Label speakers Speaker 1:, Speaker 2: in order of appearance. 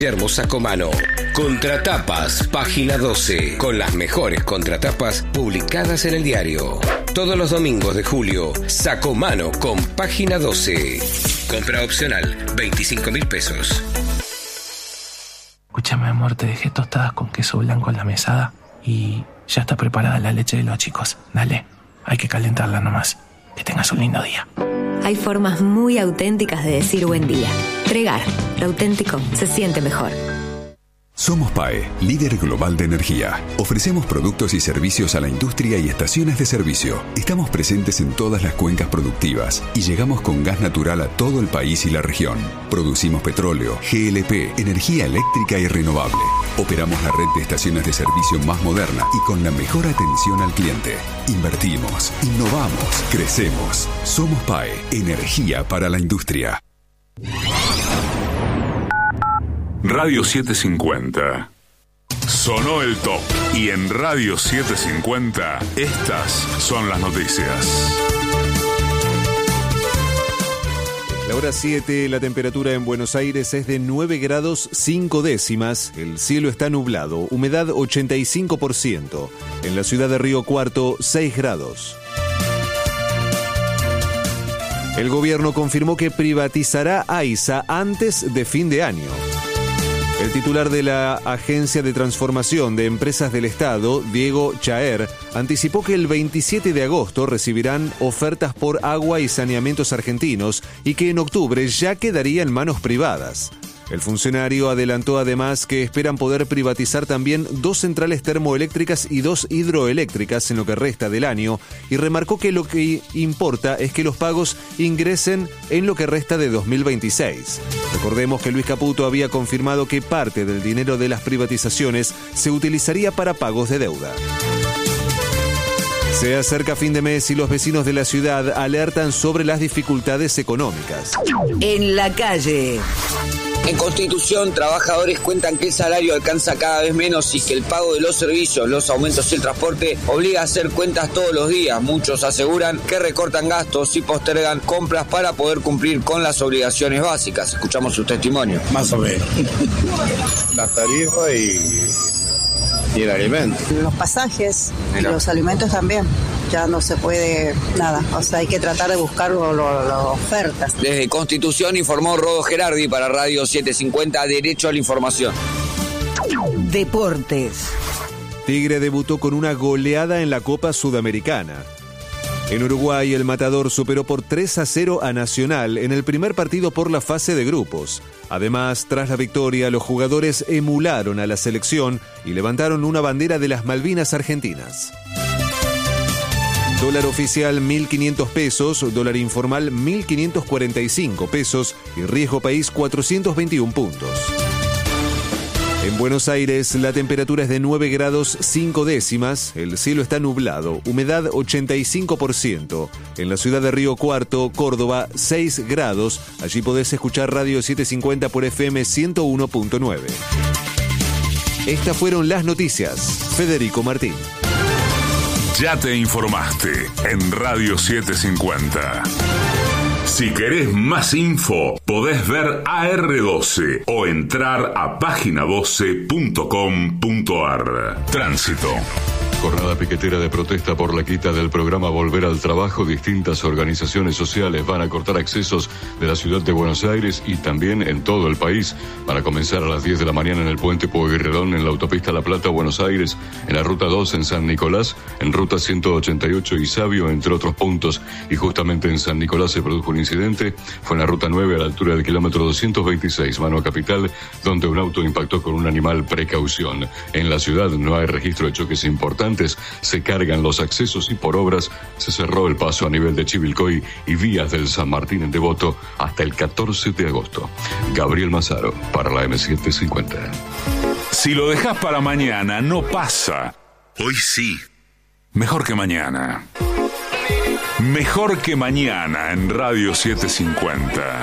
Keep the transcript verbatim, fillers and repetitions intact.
Speaker 1: Guillermo Sacomano. Contratapas, página doce, con las mejores contratapas publicadas en el diario. Todos los domingos de julio, Sacomano con página doce. Compra opcional, veinticinco mil pesos.
Speaker 2: Escúchame, amor, te dejé tostadas con queso blanco en la mesada y ya está preparada la leche de los chicos. Dale, hay que calentarla nomás. Que tengas un lindo día.
Speaker 3: Hay formas muy auténticas de decir buen día. Tregar, lo auténtico se siente mejor.
Speaker 4: Somos P A E, líder global de energía. Ofrecemos productos y servicios a la industria y estaciones de servicio. Estamos presentes en todas las cuencas productivas y llegamos con gas natural a todo el país y la región. Producimos petróleo, G L P, energía eléctrica y renovable. Operamos la red de estaciones de servicio más moderna y con la mejor atención al cliente. Invertimos, innovamos, crecemos. Somos P A E, energía para la industria.
Speaker 5: Radio setecientos cincuenta. Sonó el top. Y en Radio setecientos cincuenta, estas son las noticias.
Speaker 6: La hora siete, la temperatura en Buenos Aires es de nueve grados cinco décimas. El cielo está nublado, humedad ochenta y cinco por ciento. En la ciudad de Río Cuarto, seis grados. El gobierno confirmó que privatizará AISA antes de fin de año. El titular de la Agencia de Transformación de Empresas del Estado, Diego Chaer, anticipó que el veintisiete de agosto recibirán ofertas por agua y saneamientos argentinos y que en octubre ya quedaría en manos privadas. El funcionario adelantó además que esperan poder privatizar también dos centrales termoeléctricas y dos hidroeléctricas en lo que resta del año y remarcó que lo que importa es que los pagos ingresen en lo que resta de dos mil veintiséis. Recordemos que Luis Caputo había confirmado que parte del dinero de las privatizaciones se utilizaría para pagos de deuda. Se acerca fin de mes y los vecinos de la ciudad alertan sobre las dificultades económicas.
Speaker 7: En la calle.
Speaker 8: En Constitución, trabajadores cuentan que el salario alcanza cada vez menos y que el pago de los servicios, los aumentos y el transporte obliga a hacer cuentas todos los días. Muchos aseguran que recortan gastos y postergan compras para poder cumplir con las obligaciones básicas. Escuchamos su testimonio.
Speaker 9: Más o menos. Las tarifas y, y el alimento.
Speaker 10: Los pasajes y los alimentos también. Ya no se puede nada, o sea, hay que tratar de buscar las ofertas.
Speaker 8: Desde Constitución informó Rodo Gerardi para Radio setecientos cincuenta, Derecho a la Información.
Speaker 7: Deportes.
Speaker 6: Tigre debutó con una goleada en la Copa Sudamericana. En Uruguay, el Matador superó por tres a cero a Nacional en el primer partido por la fase de grupos. Además, tras la victoria, los jugadores emularon a la selección y levantaron una bandera de las Malvinas argentinas. Dólar oficial mil quinientos pesos, dólar informal mil quinientos cuarenta y cinco pesos y riesgo país cuatrocientos veintiún puntos. En Buenos Aires la temperatura es de nueve grados cinco décimas, el cielo está nublado, humedad ochenta y cinco por ciento. En la ciudad de Río Cuarto, Córdoba, seis grados, allí podés escuchar Radio setecientos cincuenta por F M ciento uno punto nueve. Estas fueron las noticias. Federico Martín.
Speaker 5: Ya te informaste en Radio setecientos cincuenta. Si querés más info, podés ver A R doce o entrar a página doce punto com punto ar. Tránsito.
Speaker 11: Jornada piquetera de protesta por la quita del programa Volver al Trabajo. Distintas organizaciones sociales van a cortar accesos de la ciudad de Buenos Aires y también en todo el país. Van a comenzar a las diez de la mañana en el puente Pueyrredón, en la autopista La Plata, Buenos Aires, en la ruta dos en San Nicolás, en ruta ciento ochenta y ocho y Sabio, entre otros puntos. Y justamente en San Nicolás se produjo un incidente. Fue en la ruta nueve a la altura del kilómetro doscientos veintiséis, mano a Capital, donde un auto impactó con un animal. Precaución. En la ciudad no hay registro de choques importantes. Se cargan los accesos y por obras se cerró el paso a nivel de Chivilcoy y vías del San Martín en Devoto hasta el catorce de agosto. Gabriel Mazaro para la M setecientos cincuenta.
Speaker 5: Si lo dejas para mañana, no pasa. Hoy sí. Mejor que mañana. Mejor que mañana en Radio setecientos cincuenta.